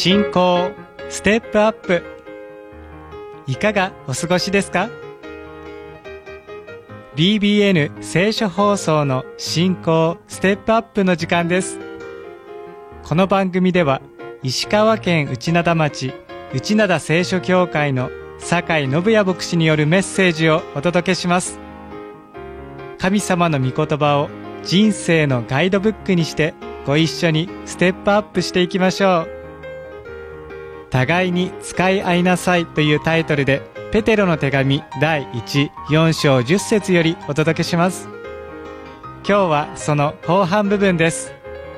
信仰ステップアップ、いかがお過ごしですか？ BBN 聖書放送の信仰ステップアップの時間です。この番組では石川県内灘町内灘聖書教会の酒井信也牧師によるメッセージをお届けします。神様の御言葉を人生のガイドブックにしてご一緒にステップアップしていきましょう。互いに使い合いなさいというタイトルでペテロの手紙第1、4章10節よりお届けします。今日はその後半部分です。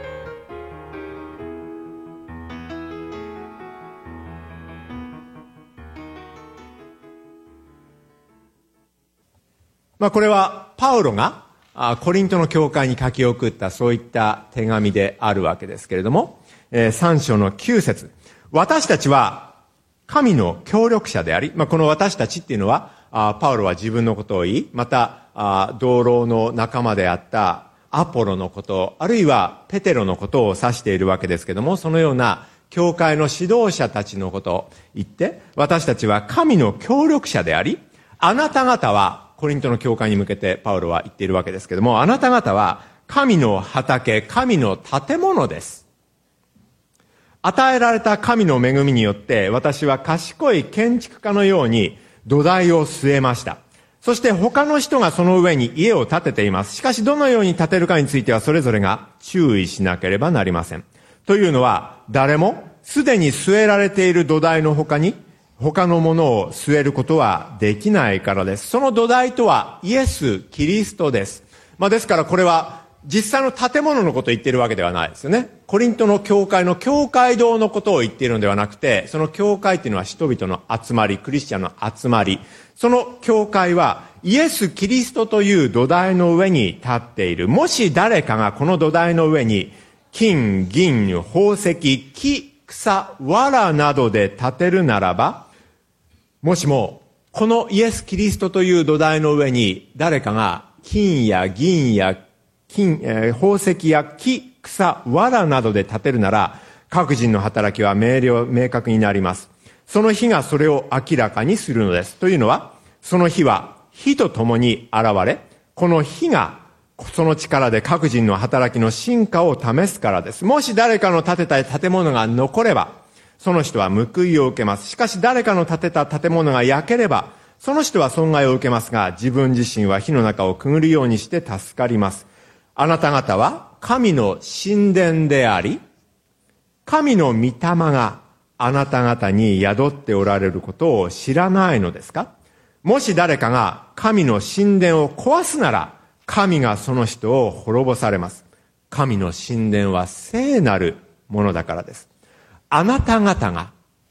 これはパウロがコリントの教会に書き送ったそういった手紙であるわけですけれども、3章の9節、私たちは神の協力者であり、この私たちっていうのはパウロは自分のことを言い、また同僚の仲間であったアポロのこと、あるいはペテロのことを指しているわけですけども、そのような教会の指導者たちのことを言って、私たちは神の協力者であり、あなた方はコリントの教会に向けてパウロは言っているわけですけども、あなた方は神の畑、神の建物です。与えられた神の恵みによって私は賢い建築家のように土台を据えました。そして他の人がその上に家を建てています。しかしどのように建てるかについてはそれぞれが注意しなければなりません。というのは誰もすでに据えられている土台の他に他のものを据えることはできないからです。その土台とはイエス・キリストです。ですからこれは実際の建物のことを言っているわけではないですよね。コリントの教会の教会堂のことを言っているのではなくて、その教会っていうのは人々の集まり、クリスチャンの集まり。その教会はイエス・キリストという土台の上に立っている。もし誰かがこの土台の上に金、銀、宝石、木、草、藁などで建てるならば、もしもこのイエス・キリストという土台の上に誰かが金や銀や宝石や木、草、藁などで建てるなら、各人の働きは明確になります。その火がそれを明らかにするのです。というのは、その火は火と共に現れ、この火がその力で各人の働きの真価を試すからです。もし誰かの建てた建物が残れば、その人は報いを受けます。しかし誰かの建てた建物が焼ければ、その人は損害を受けますが、自分自身は火の中をくぐるようにして助かります。あなた方は神の神殿であり、神の御霊があなた方に宿っておられることを知らないのですか？もし誰かが神の神殿を壊すなら、神がその人を滅ぼされます。神の神殿は聖なるものだからです。あなた方が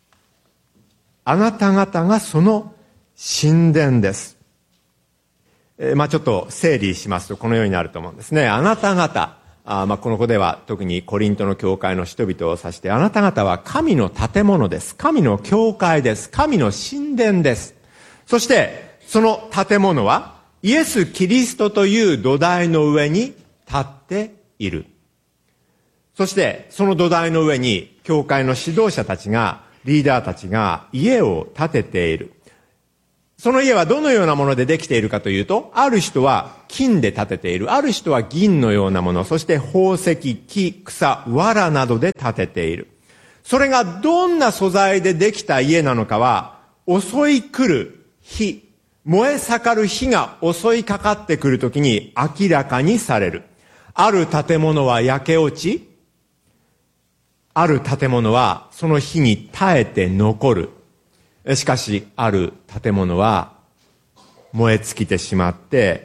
その神殿です。ちょっと整理しますとこのようになると思うんですね。あなた方、この子では特にコリントの教会の人々を指して、あなた方は神の建物です。神の教会です。神の神殿です。そしてその建物はイエス・キリストという土台の上に立っている。そしてその土台の上に教会の指導者たちが、リーダーたちが家を建てている。その家はどのようなものでできているかというと、ある人は金で建てている。ある人は銀のようなもの、そして宝石、木、草、藁などで建てている。それがどんな素材でできた家なのかは、襲い来る火、燃え盛る火が襲いかかってくるときに明らかにされる。ある建物は焼け落ち、ある建物はその火に耐えて残る。しかし、ある建物は燃え尽きてしまって、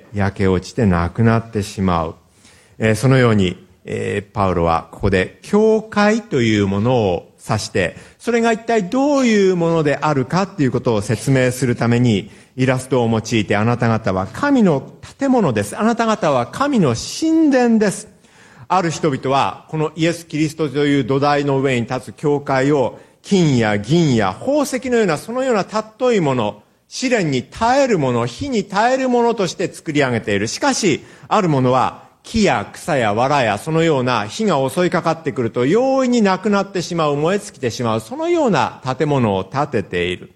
焼け落ちてなくなってしまう。そのように、パウロはここで教会というものを指して、それが一体どういうものであるかっていうことを説明するために、イラストを用いて、あなた方は神の建物です。あなた方は神の神殿です。ある人々は、このイエス・キリストという土台の上に立つ教会を、金や銀や宝石のようなそのような尊いもの、試練に耐えるもの、火に耐えるものとして作り上げている。しかし、あるものは木や草や藁やそのような火が襲いかかってくると容易になくなってしまう、燃え尽きてしまう、そのような建物を建てている。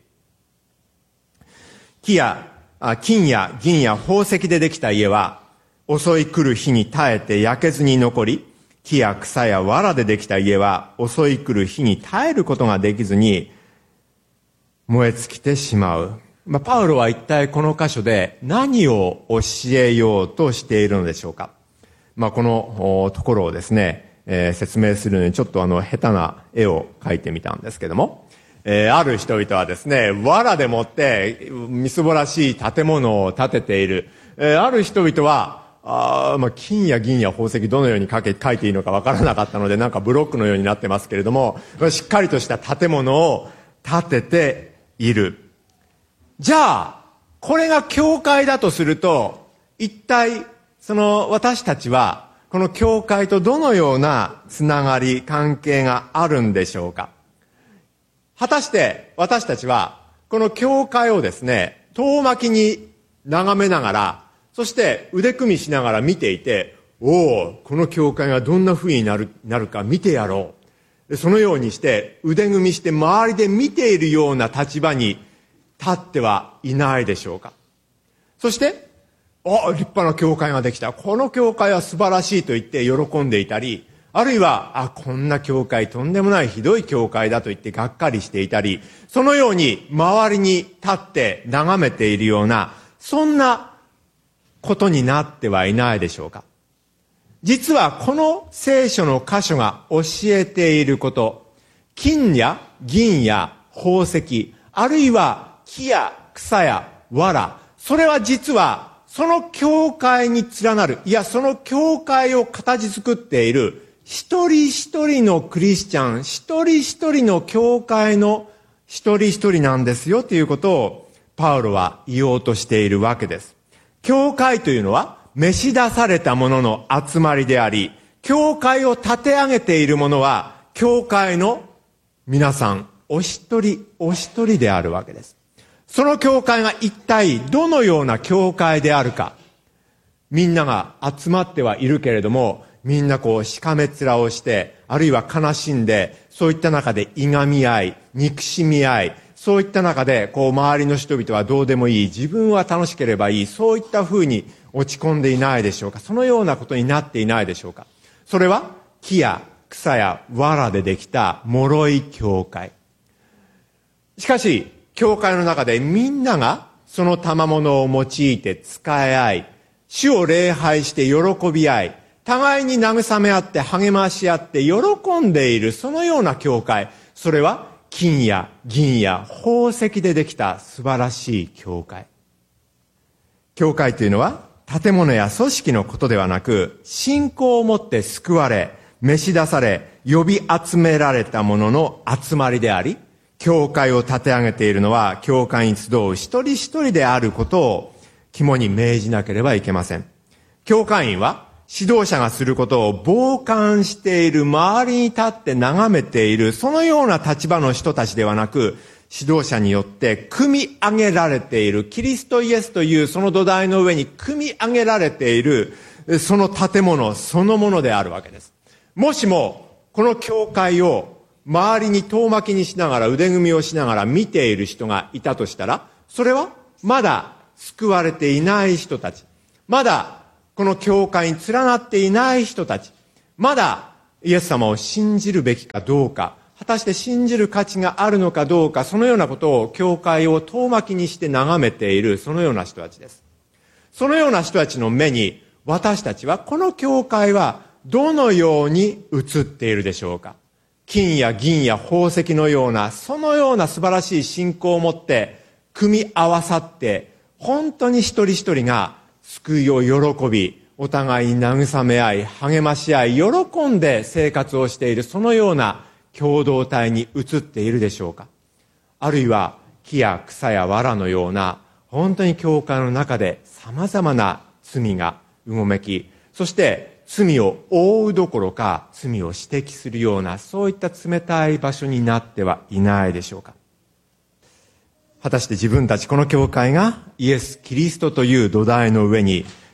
金や銀や宝石でできた家は襲い来る火に耐えて焼けずに残り、木や草や藁でできた家は襲い来る火に耐えることができずに燃え尽きてしまう。パウロは一体この箇所で何を教えようとしているのでしょうか。このところをですね、説明するのにちょっと下手な絵を描いてみたんですけども、ある人々はですね、藁でもってみすぼらしい建物を建てている。ある人々は金や銀や宝石どのように書いていいのかわからなかったので、なんかブロックのようになってますけれども、しっかりとした建物を建てている。じゃあこれが教会だとすると、一体私たちはこの教会とどのようなつながり関係があるんでしょうか。果たして私たちはこの教会をですね、遠巻きに眺めながら、そして腕組みしながら見ていて、この教会がどんな風になるか見てやろう。そのようにして腕組みして周りで見ているような立場に立ってはいないでしょうか。そして立派な教会ができた、この教会は素晴らしいと言って喜んでいたり、あるいはこんな教会、とんでもないひどい教会だと言ってがっかりしていたり、そのように周りに立って眺めているような、そんなことになってはいないでしょうか。実はこの聖書の箇所が教えていること、金や銀や宝石、あるいは木や草や藁、それは実はその教会に連なる、その教会を形作っている一人一人のクリスチャン、一人一人の教会の一人一人なんですよということをパウロは言おうとしているわけです。教会というのは召し出された者の集まりであり、教会を立て上げている者は教会の皆さんお一人お一人であるわけです。その教会が一体どのような教会であるか、みんなが集まってはいるけれども、みんなしかめ面をして、あるいは悲しんで、そういった中でいがみ合い、憎しみ合い、そういった中で周りの人々はどうでもいい、自分は楽しければいい、そういった風に落ち込んでいないでしょうか。そのようなことになっていないでしょうか。それは木や草や藁でできた脆い教会。しかし教会の中でみんながその賜物を用いて使い合い、主を礼拝して喜び合い、互いに慰め合って励まし合って喜んでいる、そのような教会、それは金や銀や宝石でできた素晴らしい教会。教会というのは建物や組織のことではなく、信仰をもって救われ、召し出され、呼び集められた者の集まりであり、教会を立て上げているのは教会に集う一人一人であることを肝に銘じなければいけません。教会員は指導者がすることを傍観している、周りに立って眺めている、そのような立場の人たちではなく、指導者によって組み上げられている、キリストイエスというその土台の上に組み上げられている、その建物そのものであるわけです。もしもこの教会を周りに遠巻きにしながら、腕組みをしながら見ている人がいたとしたら、それはまだ救われていない人たち、まだこの教会に連なっていない人たち、まだイエス様を信じるべきかどうか、果たして信じる価値があるのかどうか、そのようなことを教会を遠巻きにして眺めている、そのような人たちです。そのような人たちの目に、私たちはこの教会はどのように映っているでしょうか。金や銀や宝石のような、そのような素晴らしい信仰を持って組み合わさって、本当に一人一人が救いを喜び、お互いに慰め合い、励まし合い、喜んで生活をしている、そのような共同体に移っているでしょうか。あるいは木や草や藁のような、本当に教会の中で様々な罪がうごめき、そして罪を覆うどころか罪を指摘するような、そういった冷たい場所になってはいないでしょうか。果たして自分たちこの教会がイエス・キリストという土台の上に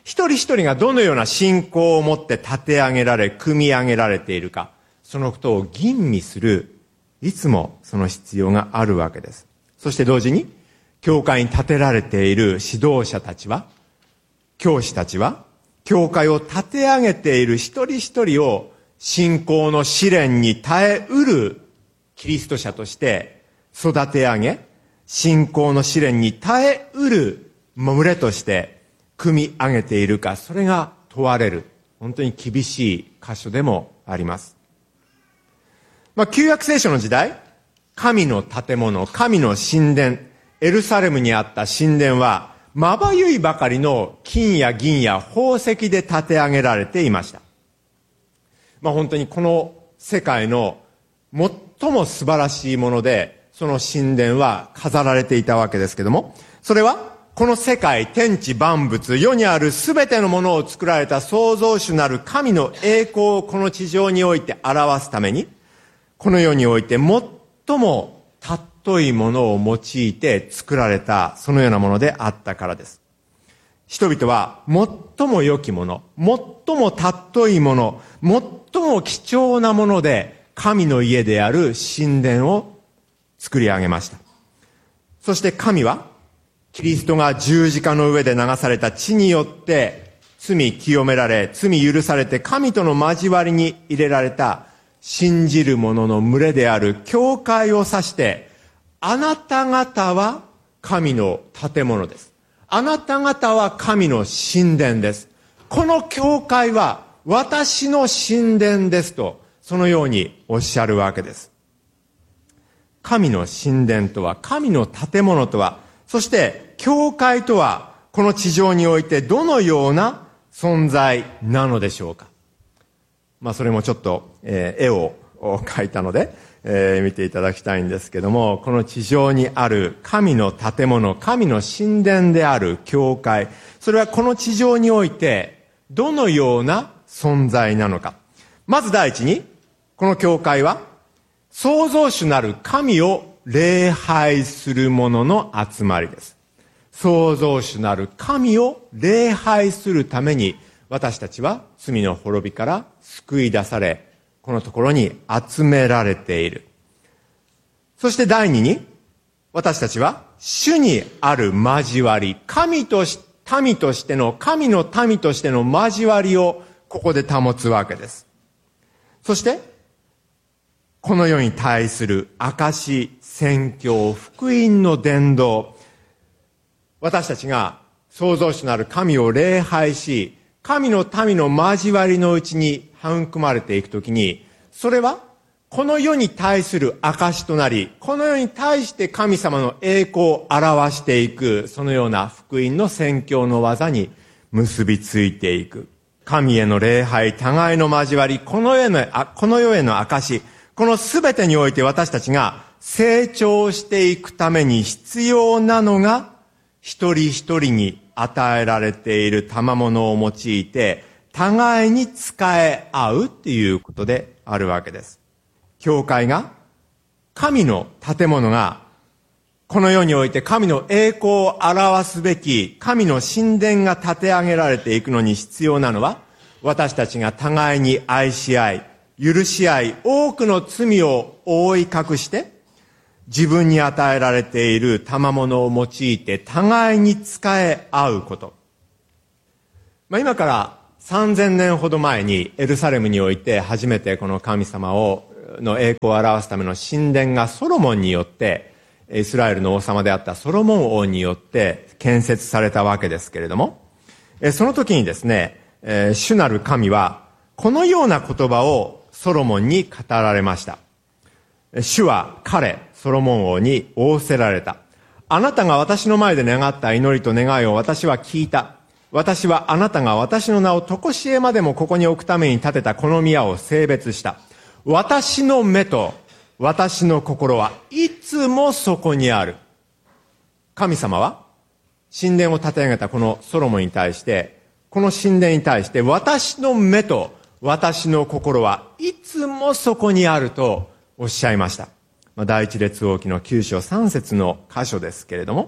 一人一人がどのような信仰を持って立て上げられ、組み上げられているか、そのことを吟味する、いつもその必要があるわけです。そして同時に、教会に立てられている指導者たちは、教師たちは、教会を立て上げている一人一人を信仰の試練に耐えうるキリスト者として育て上げ、信仰の試練に耐えうる群れとして組み上げているか、それが問われる、本当に厳しい箇所でもあります。旧約聖書の時代、神の建物、神の神殿、エルサレムにあった神殿は、まばゆいばかりの金や銀や宝石で建て上げられていました。本当にこの世界の最も素晴らしいもので、その神殿は飾られていたわけですけども、それはこの世界、天地万物、世にあるすべてのものを作られた創造主なる神の栄光をこの地上において表すために、この世において最も尊いものを用いて作られた、そのようなものであったからです。人々は最も良きもの、最も尊いもの、最も貴重なもので神の家である神殿を作り上げました。そして神はキリストが十字架の上で流された血によって罪清められ、罪許されて神との交わりに入れられた信じる者の群れである教会を指して、あなた方は神の建物です。あなた方は神の神殿です。この教会は私の神殿ですと、そのようにおっしゃるわけです。神の神殿とは、神の建物とは、そして教会とは、この地上においてどのような存在なのでしょうか。それもちょっと、絵を描いたので、見ていただきたいんですけども、この地上にある神の建物、神の神殿である教会、それはこの地上においてどのような存在なのか。まず第一に、この教会は創造主なる神を礼拝する者の集まりです。創造主なる神を礼拝するために、私たちは罪の滅びから救い出され、このところに集められている。そして第二に、私たちは主にある交わり、神の民としての交わりをここで保つわけです。そして、この世に対する証、宣教、福音の伝道、私たちが創造主なる神を礼拝し、神の民の交わりのうちに育まれていくときに、それはこの世に対する証となり、この世に対して神様の栄光を表していく、そのような福音の宣教の技に結びついていく。神への礼拝、互いの交わり、この世への証、このすべてにおいて私たちが成長していくために必要なのが、一人一人に与えられている賜物を用いて、互いに仕え合うっていうことであるわけです。教会が、神の建物が、この世において神の栄光を表すべき神の神殿が建て上げられていくのに必要なのは、私たちが互いに愛し合い、許し合い、多くの罪を覆い隠して、自分に与えられている賜物を用いて互いに仕え合うこと。今から3000年ほど前にエルサレムにおいて初めてこの神様の栄光を表すための神殿がソロモンによって、イスラエルの王様であったソロモン王によって建設されたわけですけれども、その時にですね、主なる神はこのような言葉をソロモンに語られました。主はソロモン王に仰せられた。あなたが私の前で願った祈りと願いを私は聞いた。私はあなたが私の名を常しえまでもここに置くために建てたこの宮を性別した。私の目と私の心はいつもそこにある。神様は神殿を建て上げたこのソロモンに対して、この神殿に対して私の目と私の心はいつもそこにあるとおっしゃいました。第一列王記の9章3節の箇所ですけれども、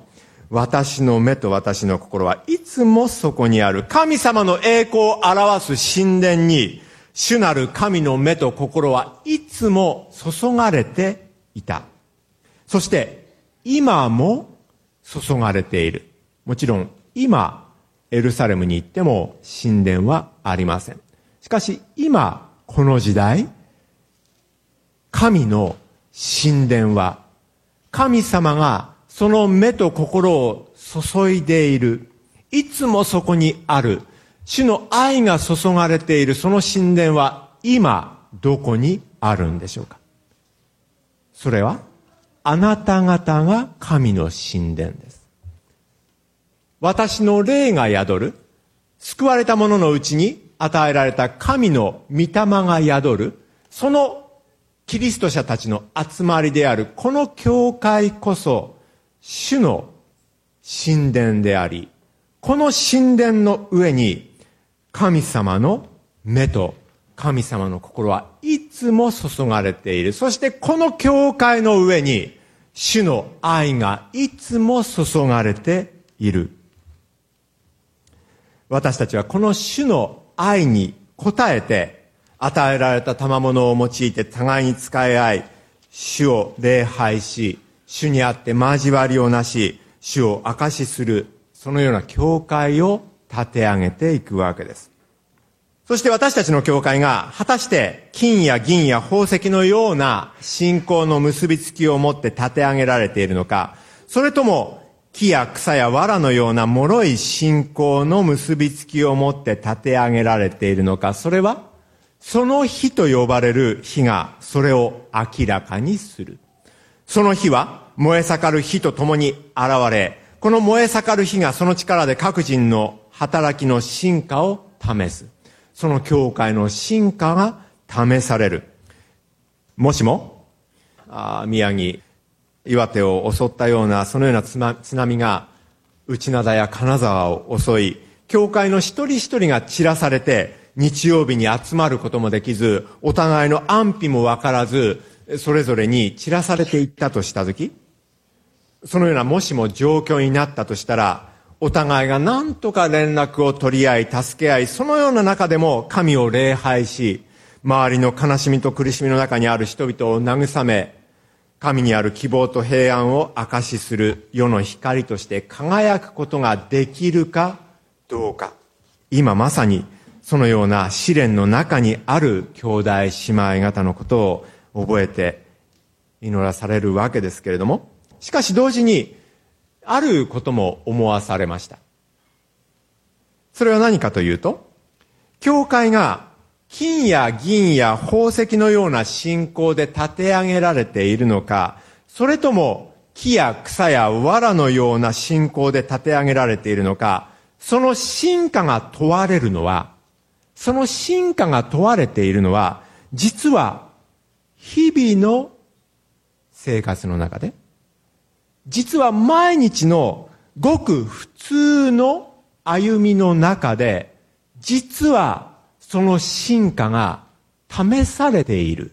私の目と私の心はいつもそこにある。神様の栄光を表す神殿に、主なる神の目と心はいつも注がれていた。そして今も注がれている。もちろん今エルサレムに行っても神殿はありません。しかし今この時代、神の神殿は神様がその目と心を注いでいる。いつもそこにある。主の愛が注がれているその神殿は今どこにあるんでしょうか。それはあなた方が神の神殿です。私の霊が宿る、救われた者のうちに与えられた神の御霊が宿る、そのキリスト者たちの集まりであるこの教会こそ主の神殿であり、この神殿の上に神様の目と神様の心はいつも注がれている。そしてこの教会の上に主の愛がいつも注がれている。私たちはこの主の愛に応えて与えられた賜物を用いて互いに仕え合い、主を礼拝し、主にあって交わりをなし、主を証しする、そのような教会を立て上げていくわけです。そして私たちの教会が果たして金や銀や宝石のような信仰の結びつきを持って立て上げられているのか、それとも木や草や藁のような脆い信仰の結びつきを持って立て上げられているのか、それはその火と呼ばれる火がそれを明らかにする。その火は燃え盛る火とともに現れ、この燃え盛る火がその力で各人の働きの真価を試す。その教会の真価が試される。もしも宮城、岩手を襲ったようなそのような津波が内灘や金沢を襲い、教会の一人一人が散らされて日曜日に集まることもできず、お互いの安否も分からず、それぞれに散らされていったとしたとき、そのようなもしも状況になったとしたら、お互いが何とか連絡を取り合い、助け合い、そのような中でも神を礼拝し、周りの悲しみと苦しみの中にある人々を慰め、神にある希望と平安を証しする世の光として輝くことができるかどうか。今まさにそのような試練の中にある兄弟姉妹方のことを覚えて祈らされるわけですけれども、しかし同時にあることも思わされました。それは何かというと、教会が金や銀や宝石のような信仰で立て上げられているのか、それとも木や草や藁のような信仰で立て上げられているのか、その真価が問われるのは、その真価が問われているのは、実は日々の生活の中で、実は毎日のごく普通の歩みの中で、実はその真価が試されている。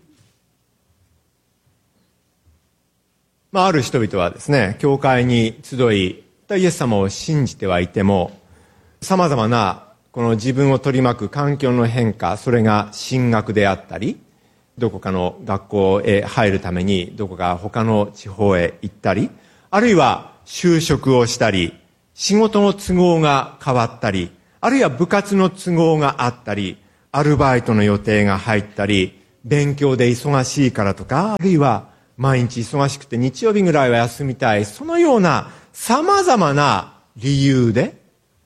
ある人々はですね、教会に集い、イエス様を信じてはいても、様々なこの自分を取り巻く環境の変化、それが進学であったり、どこかの学校へ入るためにどこか他の地方へ行ったり、あるいは就職をしたり、仕事の都合が変わったり、あるいは部活の都合があったり、アルバイトの予定が入ったり、勉強で忙しいからとか、あるいは毎日忙しくて日曜日ぐらいは休みたい、そのような様々な理由で、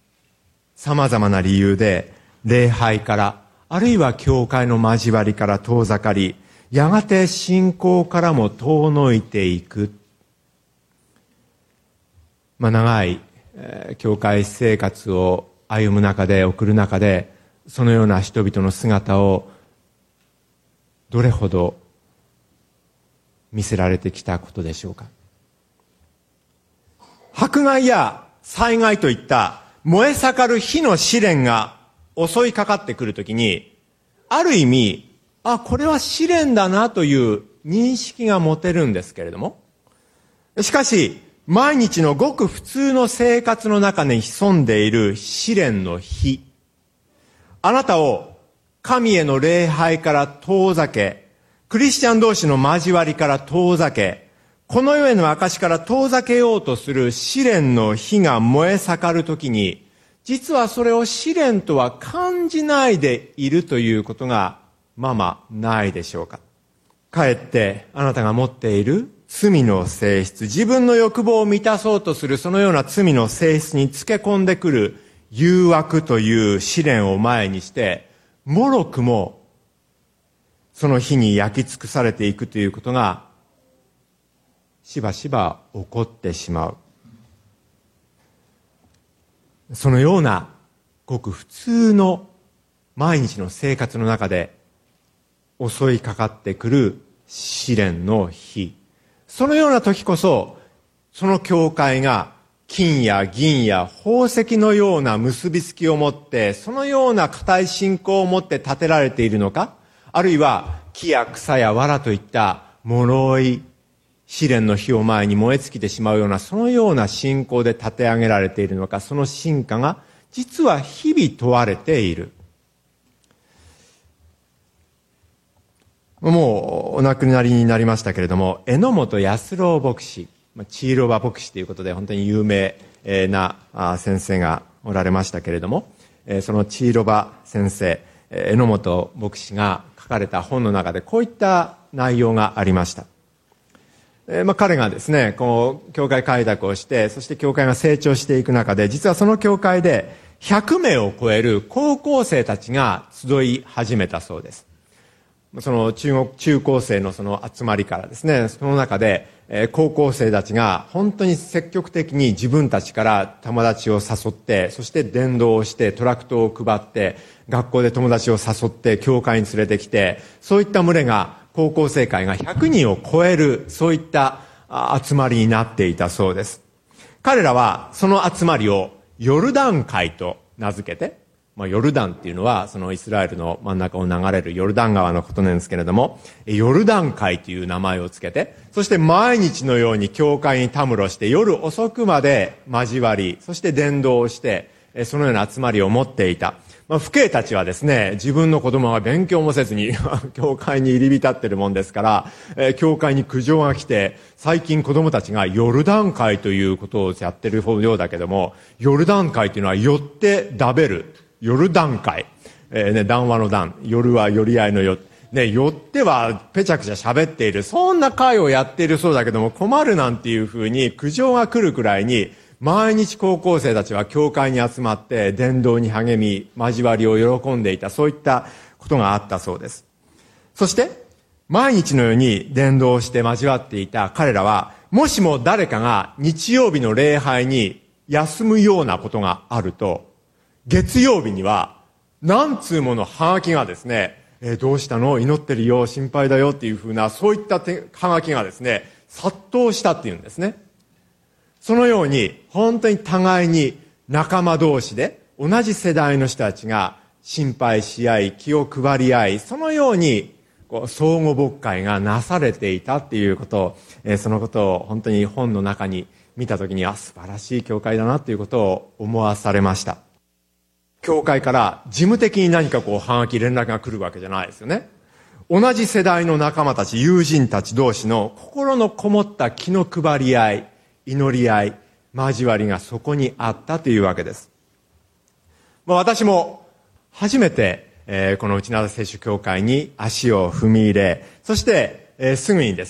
礼拝から、あるいは教会の交わりから遠ざかり、やがて信仰からも遠のいていく。長い教会生活を歩む中で、送る中で、そのような人々の姿をどれほど見せられてきたことでしょうか。迫害や災害といった燃え盛る火の試練が襲いかかってくるときに、ある意味、これは試練だなという認識が持てるんですけれども、しかし、 毎日のごく普通の生活の中に潜んでいる試練の火。あなたを神への礼拝から遠ざけ、クリスチャン同士の交わりから遠ざけ、この世への証から遠ざけようとする試練の火が燃え盛るときに、実はそれを試練とは感じないでいるということがままないでしょうか。かえってあなたが持っている罪の性質、自分の欲望を満たそうとするそのような罪の性質につけ込んでくる誘惑という試練を前にして、もろくもその火に焼き尽くされていくということがしばしば起こってしまう。そのようなごく普通の毎日の生活の中で襲いかかってくる試練の火。そのような時こそ、その教会が金や銀や宝石のような結びつきを持って、そのような固い信仰を持って建てられているのか、あるいは木や草や藁といった脆い試練の火を前に燃え尽きてしまうような、そのような信仰で立て上げられているのか、その真価が実は日々問われている。もうお亡くなりになりましたけれども、榎本安郎牧師、チーロバ牧師ということで本当に有名な先生がおられましたけれども、そのチーロバ先生、榎本牧師が書かれた本の中でこういった内容がありました。彼がですね、こう教会開拓をして、そして教会が成長していく中で、実はその教会で100名を超える高校生たちが集い始めたそうです。その中高生のその集まりからですね、その中で高校生たちが本当に積極的に自分たちから友達を誘って、そして伝道をしてトラクトを配って、学校で友達を誘って教会に連れてきて、そういった群れが高校生会が100人を超える、そういった集まりになっていたそうです。彼らはその集まりをヨルダン会と名付けて、ヨルダンっていうのはそのイスラエルの真ん中を流れるヨルダン川のことなんですけれども、ヨルダン会という名前をつけて、そして毎日のように教会にたむろして夜遅くまで交わり、そして伝道をして、そのような集まりを持っていた。父兄たちはですね、自分の子供が勉強もせずに教会に入り浸ってるもんですから、教会に苦情が来て、最近子供たちがヨルダン会ということをやってるようだけども、ヨルダン会というのは寄って食べるヨルダン会、談話の談、夜は寄り合いのよ、寄ってはぺちゃくちゃ喋っている、そんな会をやっているそうだけども、困るなんていうふうに苦情が来るくらいに、毎日高校生たちは教会に集まって伝道に励み、交わりを喜んでいた、そういったことがあったそうです。そして毎日のように伝道をして交わっていた彼らは、もしも誰かが日曜日の礼拝に休むようなことがあると、月曜日には何通ものハガキがですね、どうしたの、祈ってるよ、心配だよっていうふうな、そういったハガキがですね、殺到したっていうんですね。そのように本当に互いに仲間同士で同じ世代の人たちが心配し合い、気を配り合い、そのように相互牧会がなされていたっていうことを、そのことを本当に本の中に見たときに、素晴らしい教会だなということを思わされました。教会から事務的に何かハガキ連絡が来るわけじゃないですよね。同じ世代の仲間たち、友人たち同士の心のこもった気の配り合い、祈り合い、交わりがそこにあったというわけです。私も初めて、この内灘聖書教会に足を踏み入れ、そして、すぐにです